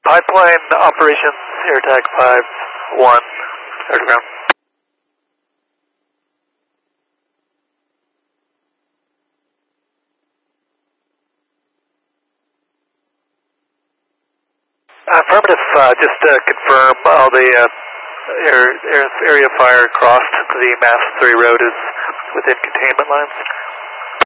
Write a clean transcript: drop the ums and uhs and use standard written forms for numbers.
Pipeline operations, AirTag 5-1, air to ground. Affirmative, just to confirm all the area fire across the Mass 3 road is within containment lines.